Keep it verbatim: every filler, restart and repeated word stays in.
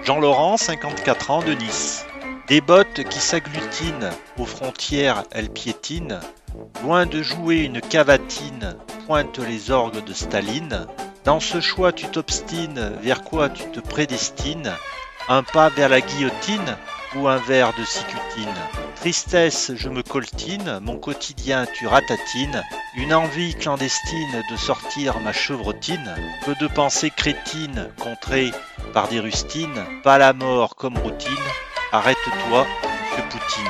Jean-Laurent, cinquante-quatre ans, de Nice. Des bottes qui s'agglutinent, aux frontières elles piétinent. Loin de jouer une cavatine, pointent les orgues de Staline. Dans ce choix tu t'obstines, vers quoi tu te prédestines? Un pas vers la guillotine ou un verre de cicutine? Tristesse, je me coltine, mon quotidien tu ratatines. Une envie clandestine de sortir ma chevrotine. Que de pensées crétines, contrées par des rustines. Pas la mort comme routine. Arrête-toi, monsieur Poutine.